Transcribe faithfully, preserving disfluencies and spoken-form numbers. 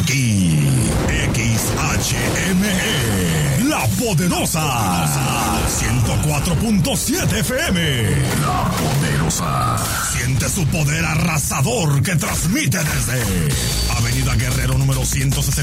aquí, X H M E, La Poderosa, ciento cuatro punto siete F M. La Poderosa. Siente su poder arrasador que transmite desde Avenida Guerrero número ciento sesenta